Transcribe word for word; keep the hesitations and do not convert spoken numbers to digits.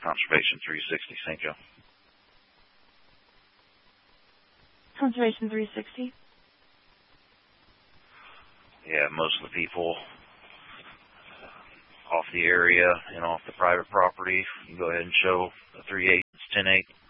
Conservation three sixty, Saint Joe. Conservation three sixty? Yeah, most of the people off the area and off the private property, you can go ahead and show the three eight, ten eight.